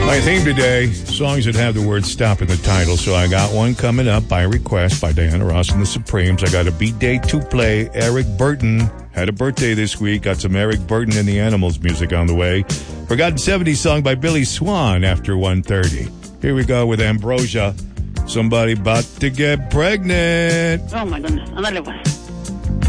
My theme today, songs that have the word stop in the title. So I got one coming up by request by Diana Ross and the Supremes. I got a Beat Day 2 play. Eric Burton had a birthday this week. Got some Eric Burton and the Animals music on the way. Forgotten 70s song by Billy Swan after 1:30. Here we go with Ambrosia. Somebody about to get pregnant. Oh my goodness. Ándale pues.